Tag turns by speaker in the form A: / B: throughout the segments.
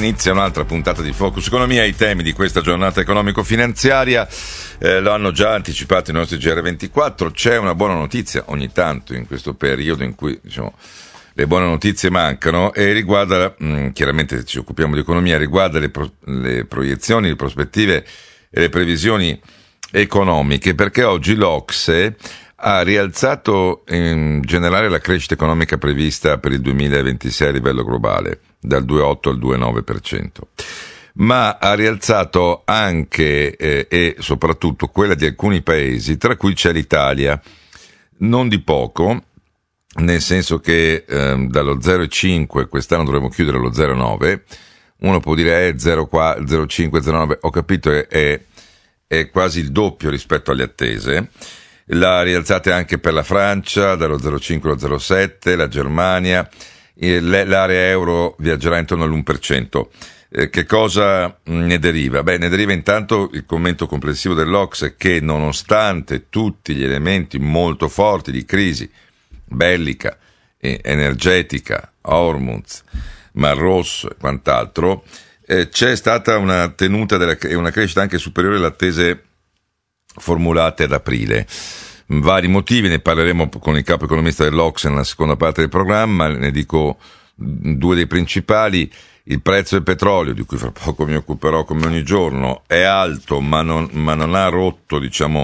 A: inizia un'altra puntata di Focus Economia. I temi di questa giornata economico-finanziaria lo hanno già anticipato i nostri GR24. C'è una buona notizia ogni tanto in questo periodo in cui le buone notizie mancano e riguarda, chiaramente ci occupiamo di economia, riguarda le proiezioni, le prospettive e le previsioni economiche, perché oggi l'Ocse ha rialzato in generale la crescita economica prevista per il 2026 a livello globale, dal 2,8 al 2,9%, ma ha rialzato anche e soprattutto quella di alcuni paesi, tra cui c'è l'Italia, non di poco, nel senso che dallo 0,5 quest'anno dovremo chiudere allo 0,9, uno può dire 0,5, 0,9, ho capito, è quasi il doppio rispetto alle attese. La rialzate anche per la Francia, dallo 0,5 allo 0,7, la Germania, l'area euro viaggerà intorno all'1%. Che cosa ne deriva? Ne deriva intanto il commento complessivo dell'Ocse che nonostante tutti gli elementi molto forti di crisi bellica, energetica, Hormuz, Mar Rosso e quant'altro, c'è stata una tenuta e una crescita anche superiore alle attese formulate ad aprile. Vari motivi, ne parleremo con il capo economista dell'Ocse nella seconda parte del programma, ne dico due dei principali. Il prezzo del petrolio, di cui fra poco mi occuperò come ogni giorno, è alto ma non ha rotto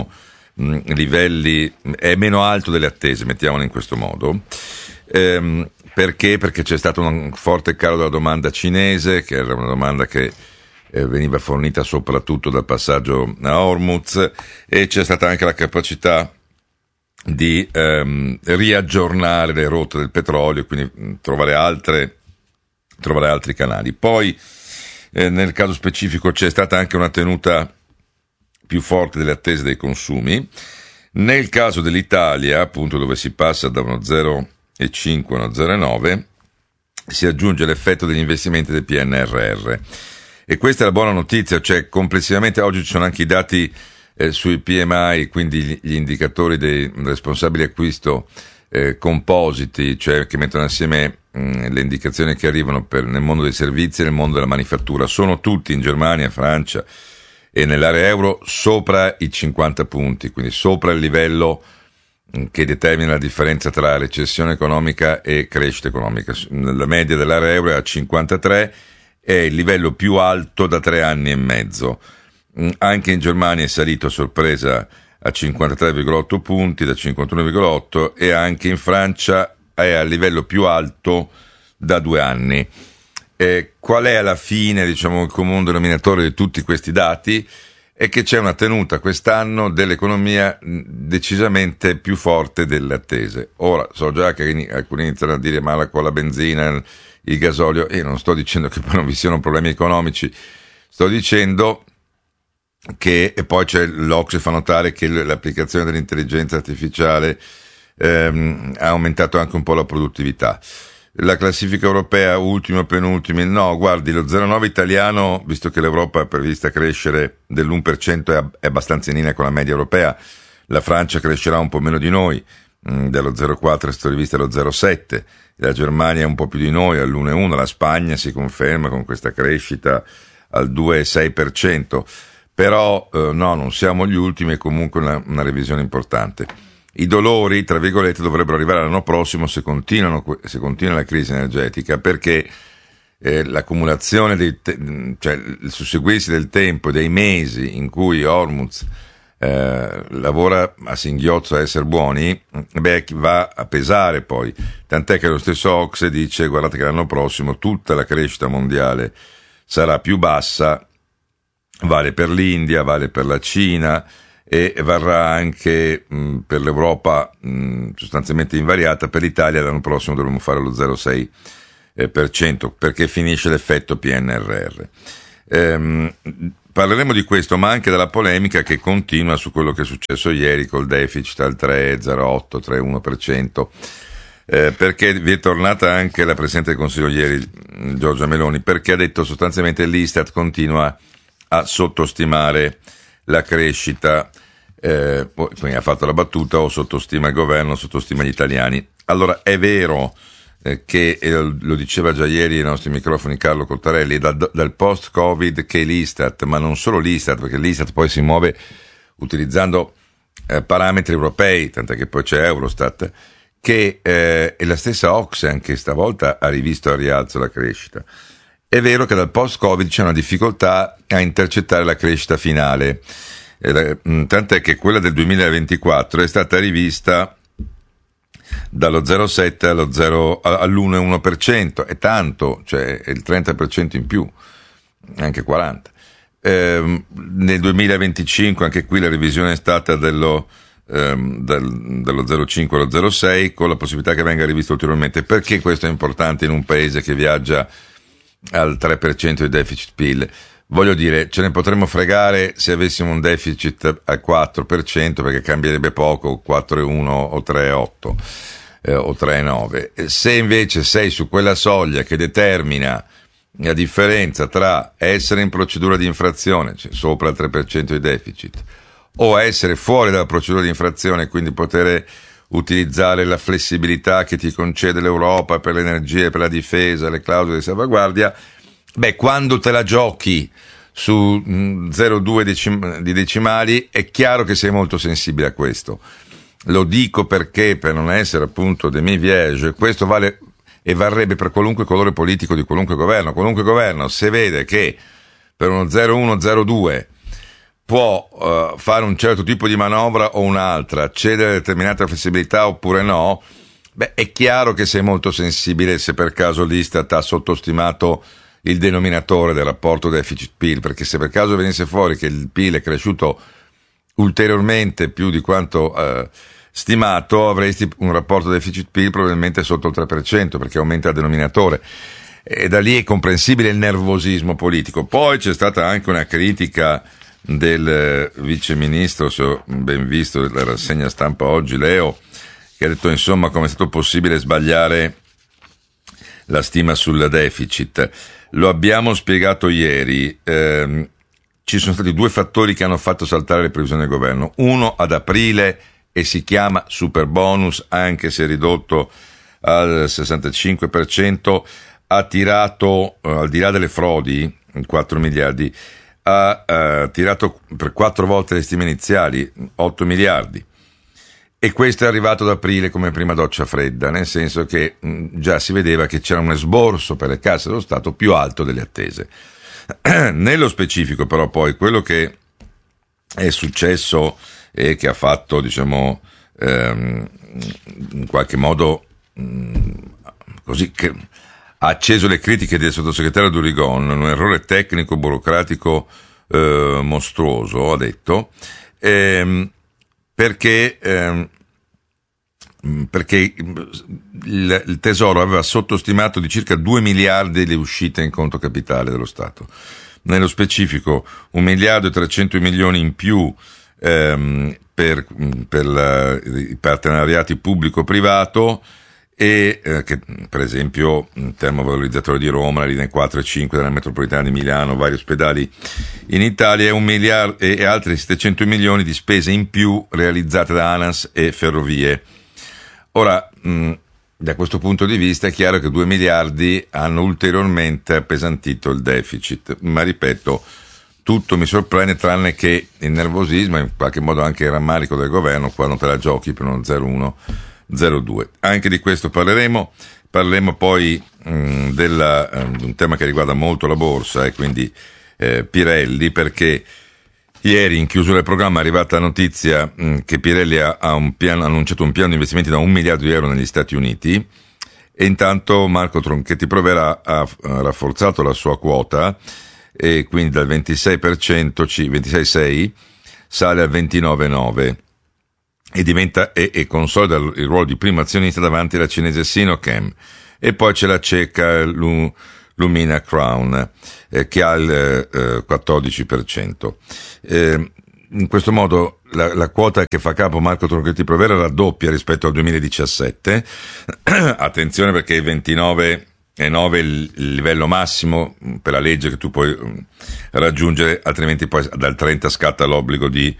A: livelli, è meno alto delle attese, mettiamolo in questo modo. Perché? Perché c'è stato un forte calo della domanda cinese, che era una domanda che veniva fornita soprattutto dal passaggio a Hormuz, e c'è stata anche la capacità di riaggiornare le rotte del petrolio, quindi trovare altri canali. Poi nel caso specifico c'è stata anche una tenuta più forte delle attese dei consumi. Nel caso dell'Italia, appunto, dove si passa da uno 0,5 a uno 0,9, si aggiunge l'effetto degli investimenti del PNRR. E questa è la buona notizia, cioè complessivamente oggi ci sono anche i dati sui PMI, quindi gli indicatori dei responsabili acquisto compositi, cioè che mettono assieme le indicazioni che arrivano nel mondo dei servizi e nel mondo della manifattura. Sono tutti in Germania, Francia e nell'area euro sopra i 50 punti, quindi sopra il livello che determina la differenza tra recessione economica e crescita economica. La media dell'area euro è a 53, è il livello più alto da 3 anni e mezzo. Anche in Germania è salito a sorpresa a 53,8 punti da 51,8 e anche in Francia è al livello più alto da 2 anni. Qual è alla fine, il comune denominatore di tutti questi dati? È che c'è una tenuta quest'anno dell'economia decisamente più forte delle attese. Ora, so già che alcuni iniziano a dire ma con la benzina, il gasolio, io non sto dicendo che poi non vi siano problemi economici, sto dicendo che, e poi l'Ocse fa notare che l'applicazione dell'intelligenza artificiale ha aumentato anche un po' la produttività. La classifica europea, ultimo, penultimo, no, guardi, lo 0,9 italiano, visto che l'Europa è prevista crescere dell'1%, è abbastanza in linea con la media europea. La Francia crescerà un po' meno di noi, dallo 0,4 è stato rivisto allo 0,7, la Germania è un po' più di noi, all'1,1, la Spagna si conferma con questa crescita al 2,6%, però no, non siamo gli ultimi, è comunque una revisione importante. I dolori, tra virgolette, dovrebbero arrivare l'anno prossimo se continua la crisi energetica, perché l'accumulazione cioè il susseguirsi del tempo, dei mesi in cui Hormuz lavora a singhiozzo a essere buoni, va a pesare poi. Tant'è che lo stesso Ocse dice, guardate che l'anno prossimo tutta la crescita mondiale sarà più bassa, vale per l'India, vale per la Cina, e varrà anche per l'Europa sostanzialmente invariata. Per l'Italia l'anno prossimo dovremo fare lo 0,6%, perché finisce l'effetto PNRR. Parleremo di questo, ma anche della polemica che continua su quello che è successo ieri col deficit al 3,08, 3,1%, perché vi è tornata anche la Presidente del Consiglio ieri, Giorgia Meloni, perché ha detto sostanzialmente l'Istat continua a sottostimare la crescita, quindi ha fatto la battuta: o sottostima il governo o sottostima gli italiani. Allora è vero, che lo diceva già ieri ai nostri microfoni Carlo Cottarelli, dal post-Covid che l'Istat, ma non solo l'Istat, perché l'Istat poi si muove utilizzando parametri europei, tant'è che poi c'è Eurostat, che e la stessa OCSE anche stavolta ha rivisto al rialzo la crescita. È vero che dal post-Covid c'è una difficoltà a intercettare la crescita finale, tant'è che quella del 2024 è stata rivista dallo 0,7 all'1,1%, è tanto, cioè è il 30% in più, anche 40%. Nel 2025 anche qui la revisione è stata dello 0,5 allo 0,6, con la possibilità che venga rivisto ulteriormente. Perché questo è importante in un paese che viaggia al 3% di deficit PIL? Voglio dire, ce ne potremmo fregare se avessimo un deficit al 4%, perché cambierebbe poco, 4,1 o 3,8 o 3,9. Se invece sei su quella soglia che determina la differenza tra essere in procedura di infrazione, cioè sopra il 3% di deficit, o essere fuori dalla procedura di infrazione e quindi poter utilizzare la flessibilità che ti concede l'Europa per l'energia e per la difesa, le clausole di salvaguardia, quando te la giochi su 0,2 di decimali è chiaro che sei molto sensibile a questo. Lo dico perché, per non essere appunto des mévièges, questo vale e varrebbe per qualunque colore politico di qualunque governo. Qualunque governo, se vede che per uno 0,1, 0,2 può fare un certo tipo di manovra o un'altra, cedere determinata flessibilità oppure no, è chiaro che sei molto sensibile se per caso l'Istat ha sottostimato il denominatore del rapporto deficit-PIL, perché se per caso venisse fuori che il PIL è cresciuto ulteriormente più di quanto stimato, avresti un rapporto deficit-PIL probabilmente sotto il 3%, perché aumenta il denominatore. E da lì è comprensibile il nervosismo politico. Poi c'è stata anche una critica del vice ministro, se ho ben visto la rassegna stampa oggi, Leo, che ha detto insomma come è stato possibile sbagliare la stima sul deficit. Lo abbiamo spiegato ieri, ci sono stati due fattori che hanno fatto saltare le previsioni del governo. Uno ad aprile, e si chiama super bonus, anche se ridotto al 65%, ha tirato, al di là delle frodi, 4 miliardi, ha tirato per 4 volte le stime iniziali, 8 miliardi. E questo è arrivato ad aprile come prima doccia fredda, nel senso che già si vedeva che c'era un esborso per le casse dello Stato più alto delle attese. Nello specifico però poi quello che è successo e che ha fatto, diciamo, in qualche modo così, che ha acceso le critiche del sottosegretario Durigon, un errore tecnico burocratico mostruoso, ha detto, perché il Tesoro aveva sottostimato di circa 2 miliardi le uscite in conto capitale dello Stato. Nello specifico 1 miliardo e 300 milioni in più per i partenariati pubblico-privato e che per esempio il termovalorizzatore di Roma, la linea 4 e 5 della metropolitana di Milano, vari ospedali in Italia, e 1 miliardo e altri 700 milioni di spese in più realizzate da ANAS e Ferrovie. Ora, da questo punto di vista è chiaro che 2 miliardi hanno ulteriormente appesantito il deficit, ma ripeto, tutto mi sorprende tranne che il nervosismo e in qualche modo anche il rammarico del governo quando te la giochi per uno 0,1, 0,2. Anche di questo parleremo poi di un tema che riguarda molto la borsa e quindi Pirelli, perché ieri in chiusura del programma è arrivata la notizia che Pirelli ha annunciato un piano di investimenti da 1 miliardo di euro negli Stati Uniti, e intanto Marco Tronchetti Provera ha rafforzato la sua quota e quindi dal 26%, 26,6 sale al 29,9 e diventa e consolida il ruolo di primo azionista davanti alla cinese Sinochem. E poi c'è la ceca Lumina Crown che ha il 14%. In questo modo la quota che fa capo Marco Tronchetti Provera raddoppia rispetto al 2017. Attenzione, perché il 29,9 è il livello massimo per la legge che tu puoi raggiungere, altrimenti poi dal 30 scatta l'obbligo di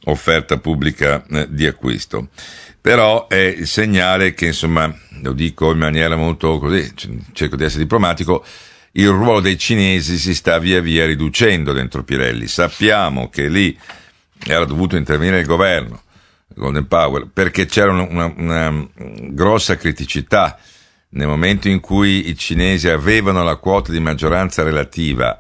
A: offerta pubblica di acquisto. Però è il segnale che, insomma, lo dico in maniera molto così, cerco di essere diplomatico, il ruolo dei cinesi si sta via via riducendo dentro Pirelli. Sappiamo che lì era dovuto intervenire il governo, Golden Power, perché c'era una grossa criticità nel momento in cui i cinesi avevano la quota di maggioranza relativa,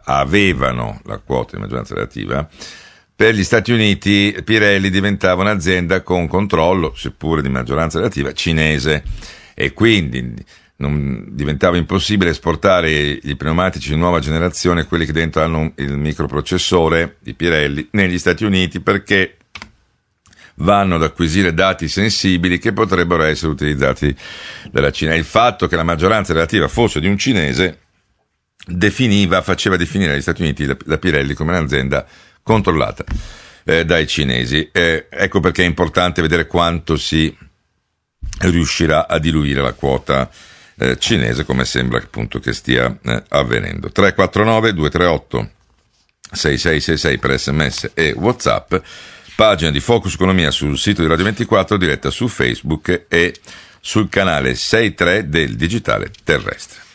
A: per gli Stati Uniti Pirelli diventava un'azienda con controllo, seppure di maggioranza relativa, cinese, e quindi diventava impossibile esportare i pneumatici di nuova generazione, quelli che dentro hanno il microprocessore di Pirelli, negli Stati Uniti, perché vanno ad acquisire dati sensibili che potrebbero essere utilizzati dalla Cina. Il fatto che la maggioranza relativa fosse di un cinese faceva definire gli Stati Uniti la Pirelli come un'azienda controllata dai cinesi. Ecco perché è importante vedere quanto si riuscirà a diluire la quota cinese, come sembra appunto che stia avvenendo. 349 238 6666 per SMS e WhatsApp, pagina di Focus Economia sul sito di Radio 24, diretta su Facebook e sul canale 63 del Digitale Terrestre.